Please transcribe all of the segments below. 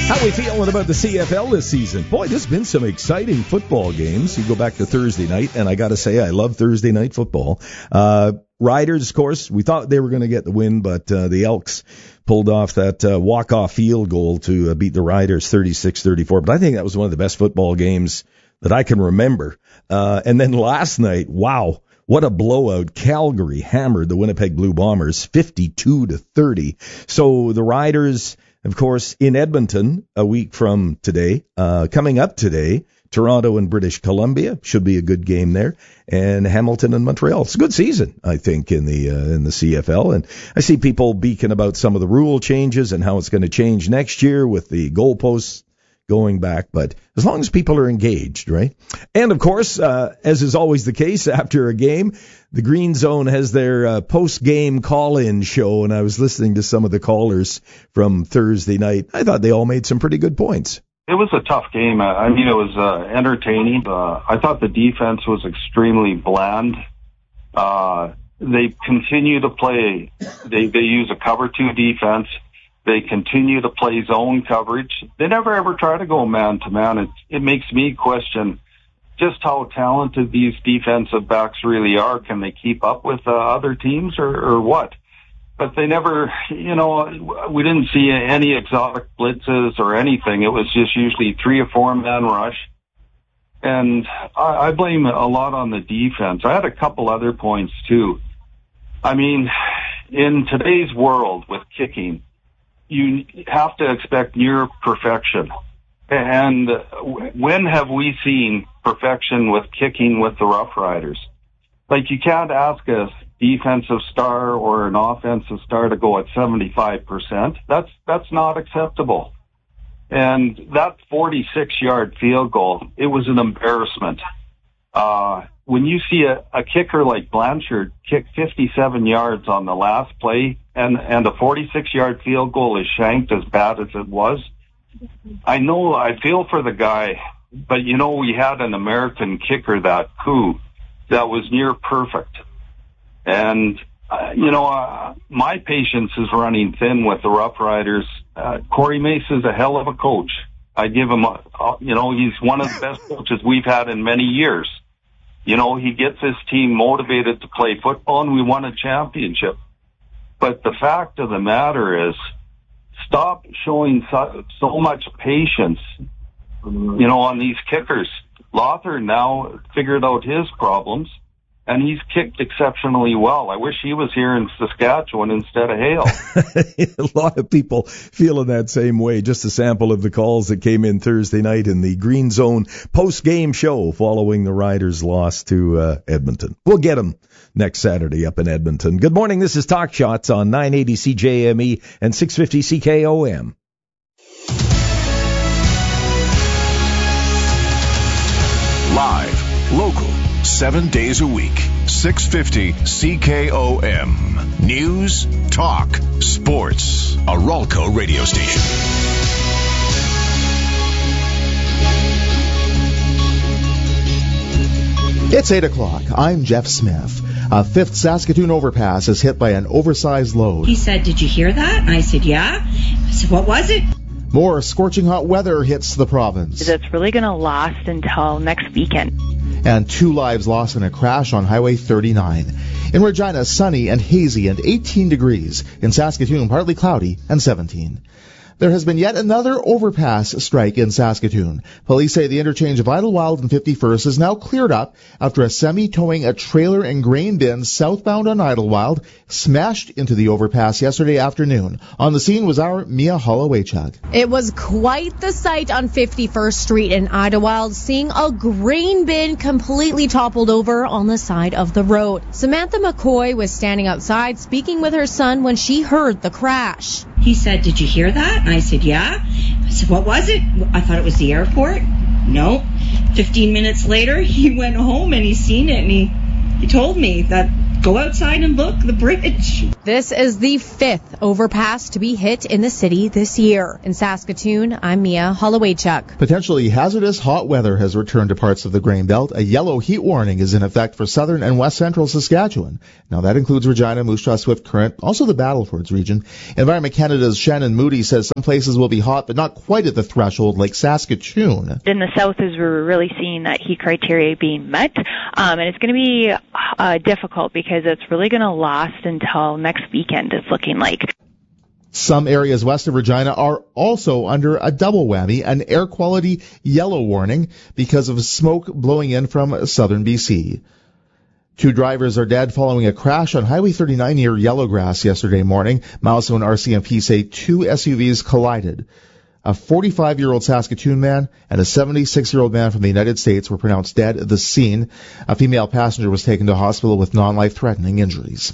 How we feeling about the CFL this season? Boy, there's been some exciting football games. You go back to Thursday night, and I got to say, I love Thursday night football. Riders, of course, we thought they were going to get the win, but the Elks pulled off that walk-off field goal to beat the Riders 36-34. But I think that was one of the best football games that I can remember. And then last night, wow, what a blowout. Calgary hammered the Winnipeg Blue Bombers 52-30. So the Riders, of course, in Edmonton a week from today, coming up today, Toronto and British Columbia should be a good game there, and Hamilton and Montreal. It's a good season, I think, in the CFL. And I see people beacon about some of the rule changes and how it's going to change next year with the goalposts going back, but as long as people are engaged, right? And of course, as is always the case after a game, the Green Zone has their post-game call-in show, and I was listening to some of the callers from Thursday night. I thought they all made some pretty good points. It was a tough game. I mean, it was entertaining. I thought the defense was extremely bland. They continue to play. They use a cover 2 defense. They continue to play zone coverage. They never ever try to go man-to-man. It makes me question just how talented these defensive backs really are. Can they keep up with other teams or what? But they never, we didn't see any exotic blitzes or anything. It was just usually 3 or 4 man rush. And I blame a lot on the defense. I had a couple other points too. I mean, in today's world with kicking, you have to expect near perfection. And when have we seen perfection with kicking with the Rough Riders? Like, you can't ask a defensive star or an offensive star to go at 75%. That's not acceptable. And that 46-yard field goal, it was an embarrassment. When you see a kicker like Blanchard kick 57 yards on the last play and a 46-yard field goal is shanked as bad as it was, I know, I feel for the guy, but we had an American kicker, that was near perfect. And, my patience is running thin with the Rough Riders. Corey Mace is a hell of a coach. I give him, he's one of the best coaches we've had in many years. He gets his team motivated to play football, and we won a championship. But the fact of the matter is, stop showing so much patience, on these kickers. Lothar now figured out his problems, and he's kicked exceptionally well. I wish he was here in Saskatchewan instead of Hale. A lot of people feeling that same way. Just a sample of the calls that came in Thursday night in the Green Zone post-game show following the Riders' loss to Edmonton. We'll get them next Saturday up in Edmonton. Good morning. This is Talk Shots on 980 CJME and 650 CKOM. Live, local, 7 days a week, 650 CKOM. News, talk, sports. A Ralco radio station. It's 8 o'clock. I'm Jeff Smith. A 5th Saskatoon overpass is hit by an oversized load. He said, "Did you hear that?" I said, "Yeah." I said, "What was it?" More scorching hot weather hits the province. It's really going to last until next weekend. And 2 lives lost in a crash on Highway 39. In Regina, sunny and hazy and 18 degrees. In Saskatoon, partly cloudy and 17. There has been yet another overpass strike in Saskatoon. Police say the interchange of Idlewild and 51st is now cleared up after a semi towing a trailer and grain bin southbound on Idlewild smashed into the overpass yesterday afternoon. On the scene was our Mia Holloway-Chug. It was quite the sight on 51st Street in Idlewild, seeing a grain bin completely toppled over on the side of the road. Samantha McCoy was standing outside speaking with her son when she heard the crash. He said, "Did you hear that?" I said, "Yeah." I said, "What was it?" I thought it was the airport. No. 15 minutes later, he went home and he seen it, and he told me that Go outside and look, the bridge. This is the 5th overpass to be hit in the city this year. In Saskatoon, I'm Mia Hollowaychuk. Potentially hazardous hot weather has returned to parts of the Grain Belt. A yellow heat warning is in effect for southern and west central Saskatchewan. Now that includes Regina, Moose Jaw, Swift Current, also the Battlefords region. Environment Canada's Shannon Moody says some places will be hot, but not quite at the threshold like Saskatoon. In the south is we're really seeing that heat criteria being met, and it's going to be difficult because it's really going to last until next weekend, it's looking like. Some areas west of Regina are also under a double whammy, an air quality yellow warning because of smoke blowing in from southern BC. 2 drivers are dead following a crash on Highway 39 near Yellowgrass yesterday morning. Milestone RCMP say 2 SUVs collided. A 45-year-old Saskatoon man and a 76-year-old man from the United States were pronounced dead at the scene. A female passenger was taken to hospital with non-life-threatening injuries.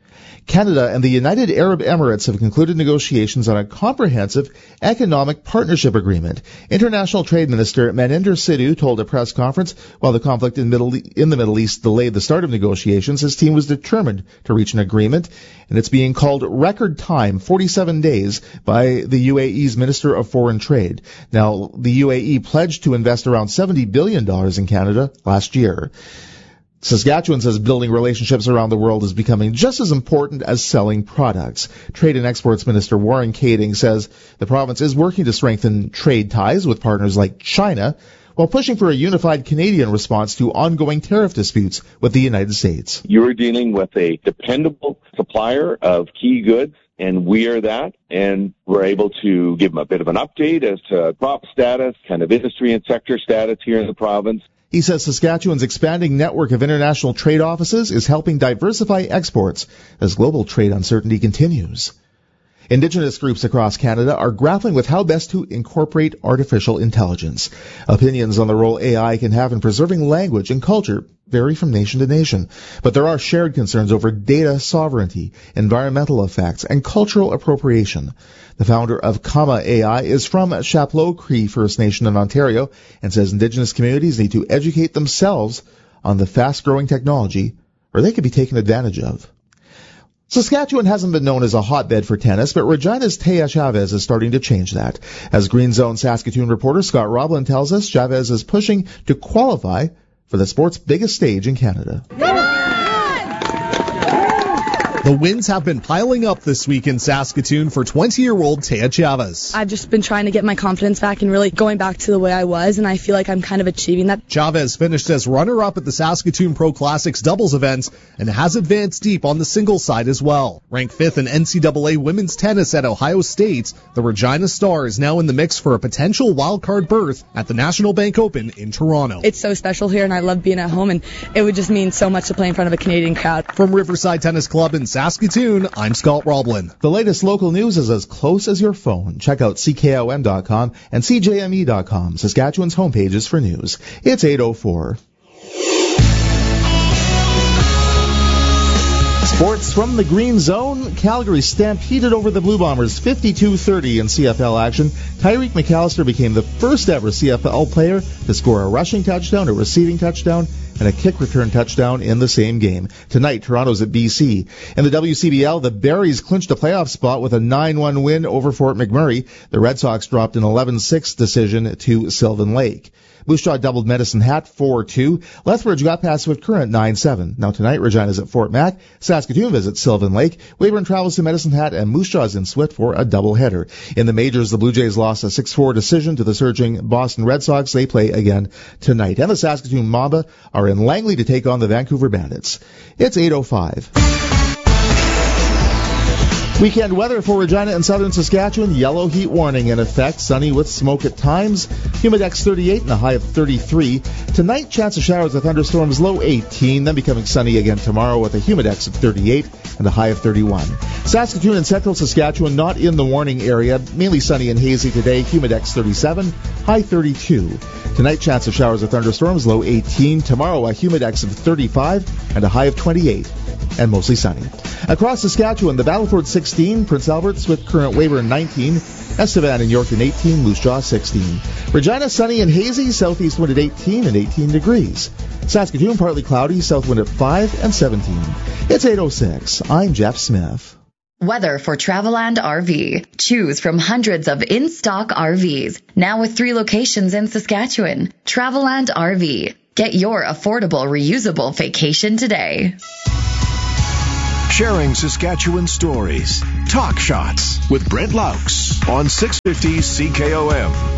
Canada and the United Arab Emirates have concluded negotiations on a comprehensive economic partnership agreement. International Trade Minister Maninder Sidhu told a press conference while the conflict in the Middle East delayed the start of negotiations, his team was determined to reach an agreement, and it's being called record time, 47 days, by the UAE's Minister of Foreign Trade. Now, the UAE pledged to invest around $70 billion in Canada last year. Saskatchewan says building relationships around the world is becoming just as important as selling products. Trade and Exports Minister Warren Kading says the province is working to strengthen trade ties with partners like China while pushing for a unified Canadian response to ongoing tariff disputes with the United States. You're dealing with a dependable supplier of key goods, and we are that, and we're able to give them a bit of an update as to crop status, kind of industry and sector status here in the province. He says Saskatchewan's expanding network of international trade offices is helping diversify exports as global trade uncertainty continues. Indigenous groups across Canada are grappling with how best to incorporate artificial intelligence. Opinions on the role AI can have in preserving language and culture vary from nation to nation, but there are shared concerns over data sovereignty, environmental effects, and cultural appropriation. The founder of Comma AI is from Chapleau Cree First Nation in Ontario and says Indigenous communities need to educate themselves on the fast-growing technology or they could be taken advantage of. Saskatchewan hasn't been known as a hotbed for tennis, but Regina's Taya Chavez is starting to change that. As Green Zone Saskatoon reporter Scott Roblin tells us, Chavez is pushing to qualify for the sport's biggest stage in Canada. The wins have been piling up this week in Saskatoon for 20-year-old Taya Chavez. I've just been trying to get my confidence back and really going back to the way I was, and I feel like I'm kind of achieving that. Chavez finished as runner-up at the Saskatoon Pro Classics doubles events and has advanced deep on the singles side as well. Ranked 5th in NCAA women's tennis at Ohio State, the Regina Star is now in the mix for a potential wildcard berth at the National Bank Open in Toronto. It's so special here, and I love being at home, and it would just mean so much to play in front of a Canadian crowd. From Riverside Tennis Club in Saskatoon, I'm Scott Roblin. The latest local news is as close as your phone. Check out CKOM.com and CJME.com, Saskatchewan's homepages for news. It's 8:04. Sports from the Green Zone. Calgary stampeded over the Blue Bombers 52-30 in CFL action. Tyreek McAllister became the first ever CFL player to score a rushing touchdown, a receiving touchdown, and a kick return touchdown in the same game. Tonight, Toronto's at BC. In the WCBL, the Berries clinched a playoff spot with a 9-1 win over Fort McMurray. The Red Sox dropped an 11-6 decision to Sylvan Lake. Moose Jaw doubled Medicine Hat 4-2. Lethbridge got past Swift Current 9-7. Now tonight, Regina's at Fort Mac. Saskatoon visits Sylvan Lake. Weyburn travels to Medicine Hat, and Moose Jaw's in Swift for a doubleheader. In the majors, the Blue Jays lost a 6-4 decision to the surging Boston Red Sox. They play again tonight. And the Saskatoon Mamba are in Langley to take on the Vancouver Bandits. It's 8:05. Weekend weather for Regina and southern Saskatchewan. Yellow heat warning in effect. Sunny with smoke at times. Humidex 38 and a high of 33. Tonight, chance of showers with thunderstorms, low 18. Then becoming sunny again tomorrow with a humidex of 38 and a high of 31. Saskatoon and central Saskatchewan not in the warning area. Mainly sunny and hazy today. Humidex 37, high 32. Tonight, chance of showers with thunderstorms, low 18. Tomorrow, a humidex of 35 and a high of 28. And mostly sunny. Across Saskatchewan, the Battleford 16, Prince Albert, Swift Current, Weyburn 19, Estevan and Yorkton 18, Moose Jaw 16. Regina sunny and hazy, southeast wind at 18 and 18 degrees. Saskatoon, partly cloudy, south wind at 5 and 17. It's 8:06. I'm Jeff Smith. Weather for Traveland RV. Choose from hundreds of in-stock RVs. Now with 3 locations in Saskatchewan. Traveland RV. Get your affordable, reusable vacation today. Sharing Saskatchewan stories. Talk Shots with Brent Laux on 650 CKOM.